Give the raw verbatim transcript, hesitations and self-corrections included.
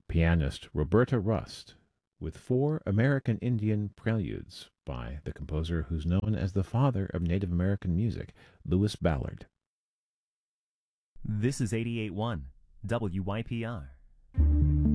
pianist Roberta Rust, with four American Indian preludes by the composer who's known as the father of Native American music, Lewis Ballard. This is eighty-eight point one W Y P R.